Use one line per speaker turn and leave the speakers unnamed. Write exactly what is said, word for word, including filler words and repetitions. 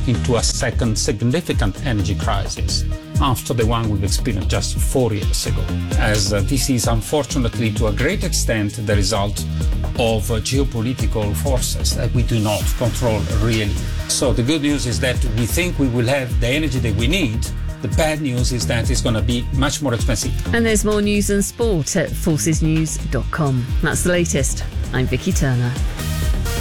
into a second significant energy crisis after the one we've experienced just four years ago, as uh, this is unfortunately to a great extent the result of uh, geopolitical forces that we do not control really. So the good news is that we think we will have the energy that we need. The bad news is that it's going to be much more expensive.
And there's more news and sport at forces news dot com. That's the latest. I'm Vicky Turner.